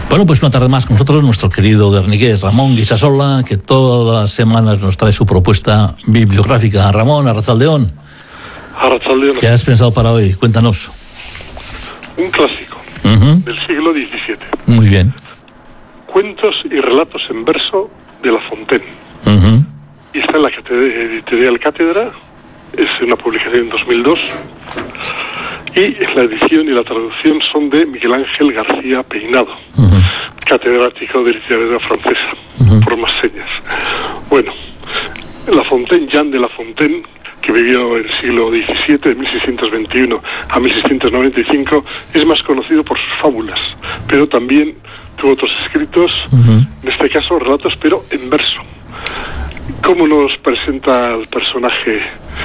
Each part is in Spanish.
Bueno, pues una tarde más con nosotros nuestro querido guerniqués Ramón Guisasola, que todas las semanas nos trae su propuesta bibliográfica. Ramón, arratsaldeón. Arratsaldeón. ¿Qué has pensado para hoy? Cuéntanos. Un clásico del siglo XVII. Muy bien. Cuentos y relatos en verso de La Fontaine. Y está en la editorial Cátedra. Es una publicación en 2002. Y la edición y la traducción son de Miguel Ángel García Peinado, catedrático de literatura francesa, por más señas. Bueno, La Fontaine, Jean de La Fontaine, que vivió en el siglo XVII, de 1621 a 1695, es más conocido por sus fábulas, pero también tuvo otros escritos, en este caso relatos, pero en verso. ¿Cómo nos presenta el personaje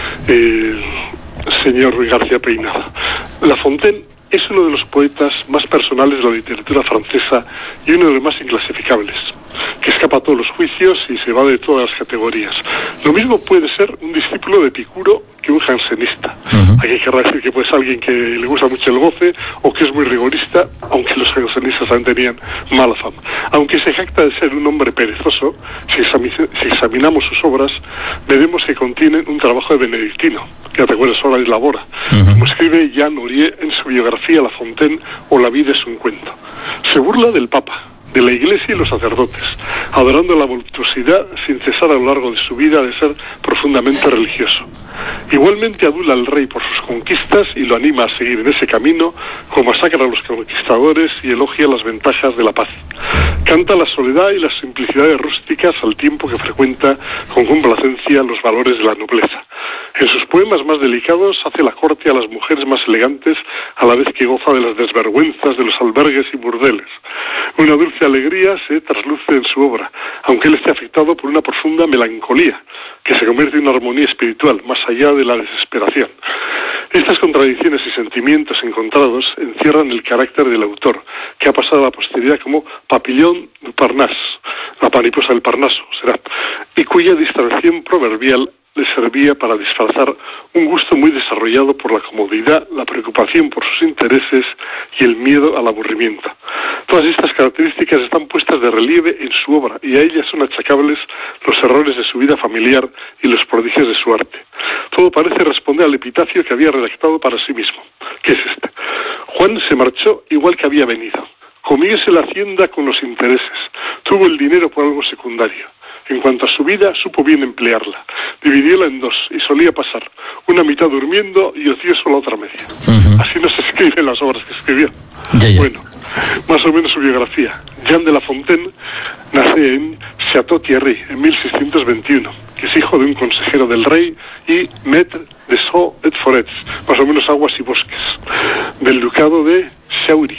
señor García Peinado? La Fontaine es uno de los poetas más personales de la literatura francesa y uno de los más inclasificables, que escapa a todos los juicios y se va de todas las categorías. Lo mismo puede ser un discípulo de Epicuro que un jansenista. Aquí querrá decir que puede ser alguien que le gusta mucho el goce o que es muy rigorista, aunque los jansenistas también tenían mala fama. Aunque se jacta de ser un hombre perezoso, si examinamos sus obras, veremos que contienen un trabajo de benedictino, que te acuerdas ahora de Labora, como escribe Jean Aurier en su biografía La Fontaine o La vida es un cuento. Se burla del Papa, de la Iglesia y los sacerdotes, adorando la voluptuosidad sin cesar a lo largo de su vida de ser profundamente religioso. Igualmente adula al rey por sus conquistas y lo anima a seguir en ese camino, como masacra a los conquistadores y elogia las ventajas de la paz. Canta la soledad y las simplicidades rústicas al tiempo que frecuenta con complacencia los valores de la nobleza. En sus poemas más delicados hace la corte a las mujeres más elegantes, a la vez que goza de las desvergüenzas de los albergues y burdeles. Una dulce alegría se trasluce en su obra, aunque él esté afectado por una profunda melancolía, que se convierte en una armonía espiritual, más allá de la desesperación. Estas contradicciones y sentimientos encontrados encierran el carácter del autor, que ha pasado a la posteridad como Papillon du Parnasse, la mariposa del Parnaso, será, y cuya distracción proverbial le servía para disfrazar un gusto muy desarrollado por la comodidad, la preocupación por sus intereses y el miedo al aburrimiento. Todas estas características están puestas de relieve en su obra y a ellas son achacables los errores de su vida familiar y los prodigios de su arte. Todo parece responder al epitafio que había redactado para sí mismo, que es este: Juan se marchó igual que había venido, comióse la hacienda con los intereses, tuvo el dinero por algo secundario. En cuanto a su vida, supo bien emplearla. Dividióla en dos y solía pasar una mitad durmiendo y ocioso la otra media. Así no se escriben las obras que escribió. Bueno, más o menos su biografía. Jean de La Fontaine nace en Château-Thierry en 1621, que es hijo de un consejero del rey y maître de Sceaux et Forêts, más o menos aguas y bosques, del ducado de Chaury.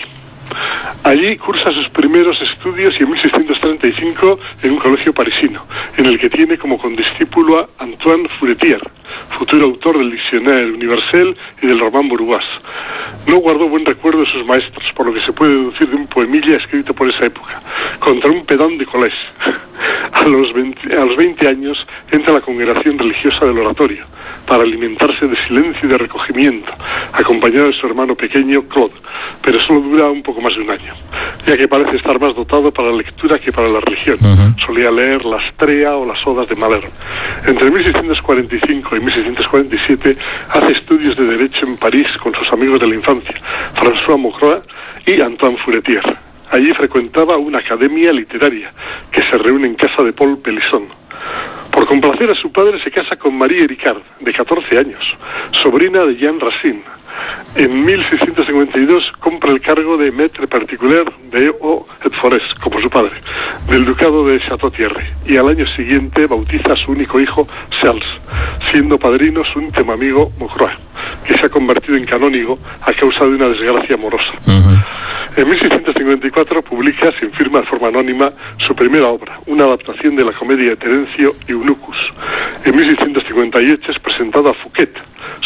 Allí cursa sus primeros estudios y en 1635 en un colegio parisino, en el que tiene como condiscípulo a Antoine Furetière, futuro autor del Dictionnaire Universel y del Roman Bourgeois. No guardó buen recuerdo de sus maestros, por lo que se puede deducir de un poemilla escrito por esa época, contra un pedant de collège. A los 20 años entra a la congregación religiosa del oratorio, para alimentarse de silencio y de recogimiento, acompañado de su hermano pequeño, Claude, pero solo dura un poco más de un año, ya que parece estar más dotado para la lectura que para la religión. Solía leer la Astrea o las Odas de Malherbe. Entre 1645 y 1647 hace estudios de Derecho en París con sus amigos de la infancia, François Maucroix y Antoine Furetière. Allí frecuentaba una academia literaria, que se reúne en casa de Paul Pelisson. Por complacer a su padre se casa con Marie Ricard, de 14 años, sobrina de Jean Racine. En 1652 compra el cargo de maître particulier de Eaux et Forêts, como su padre, del ducado de Château-Thierry, y al año siguiente bautiza a su único hijo, Charles, siendo padrino su íntimo amigo Maucroix, que se ha convertido en canónigo a causa de una desgracia amorosa. En 1654 publica, sin firma de forma anónima, su primera obra, una adaptación de la comedia de Terencio Eunucus. En 1658 es presentado a Fouquet,